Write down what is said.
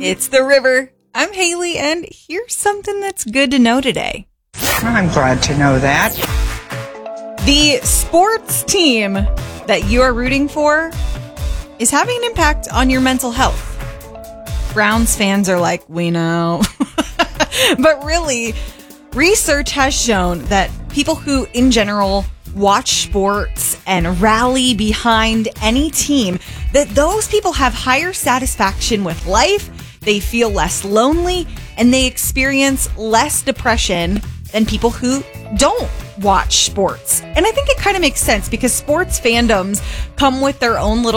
It's The River. I'm Haley, and here's something that's good to know today. I'm glad to know that. The sports team that you are rooting for is having an impact on your mental health. Browns fans are like, we know. But really, research has shown that people who, in general, watch sports and rally behind any team, that those people have higher satisfaction with life, they feel less lonely, and they experience less depression than people who don't watch sports. And I think it kind of makes sense because sports fandoms come with their own little